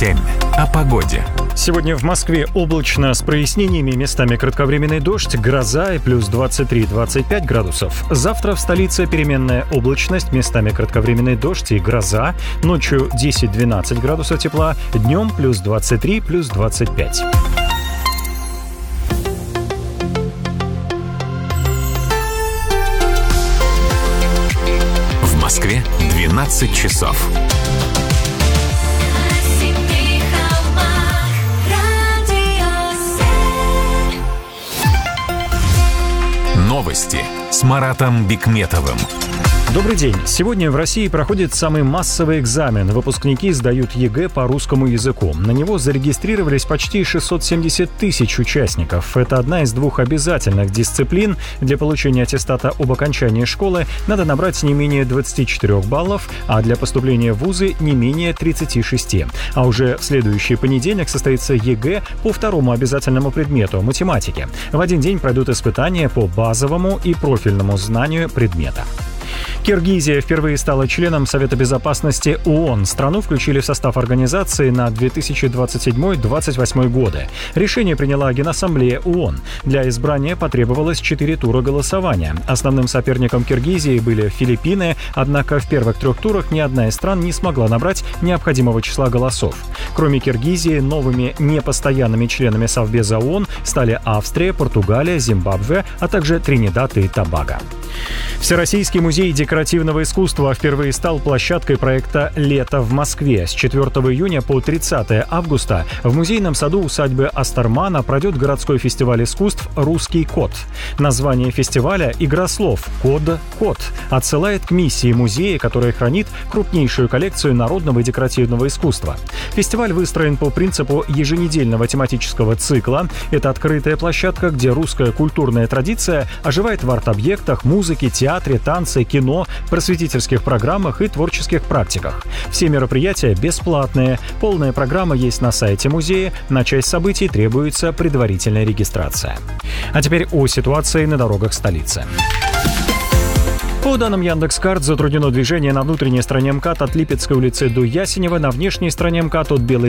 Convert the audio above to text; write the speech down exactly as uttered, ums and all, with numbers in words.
семь. О погоде. Сегодня в Москве облачно с прояснениями, местами кратковременный дождь, гроза и плюс двадцать три - двадцать пять градусов. Завтра в столице переменная облачность, местами кратковременный дождь и гроза. Ночью десять - двенадцать градусов тепла, днем плюс двадцать три - плюс двадцать пять. В Москве двенадцать часов. Новости с Маратом Бикметовым. Добрый день. Сегодня в России проходит самый массовый экзамен. Выпускники сдают ЕГЭ по русскому языку. На него зарегистрировались почти шестьсот семьдесят тысяч участников. Это одна из двух обязательных дисциплин. Для получения аттестата об окончании школы надо набрать не менее двадцати четырёх баллов, а для поступления в вузы не менее тридцати шести. А уже в следующий понедельник состоится ЕГЭ по второму обязательному предмету – математике. В один день пройдут испытания по базовому и профильному знанию предмета. Киргизия впервые стала членом Совета Безопасности ООН. Страну включили в состав организации на две тысячи двадцать седьмой - двадцать восьмой годы. Решение приняла Генассамблея ООН. Для избрания потребовалось четыре тура голосования. Основным соперником Киргизии были Филиппины, однако в первых трех турах ни одна из стран не смогла набрать необходимого числа голосов. Кроме Киргизии, новыми непостоянными членами Совбеза ООН стали Австрия, Португалия, Зимбабве, а также Тринидад и Тобаго. Всероссийский музей декоративного искусства впервые стал площадкой проекта «Лето в Москве». С четвёртого июня по тридцатое августа в музейном саду усадьбы Астермана пройдет городской фестиваль искусств «Русский код». Название фестиваля «Игра слов. Код. Код» отсылает к миссии музея, который хранит крупнейшую коллекцию народного и декоративного искусства. Фестиваль выстроен по принципу еженедельного тематического цикла. Это открытая площадка, где русская культурная традиция оживает в арт-объектах, музыке, театре, танце, кино, просветительских программах и творческих практиках. Все мероприятия бесплатные. Полная программа есть на сайте музея. На часть событий требуется предварительная регистрация. А теперь о ситуации на дорогах столицы. По данным Яндекс.Карт, затруднено движение на внутренней стороне МКАД от Липецкой улицы до Ясенева, на внешней стороне МКАД от Белой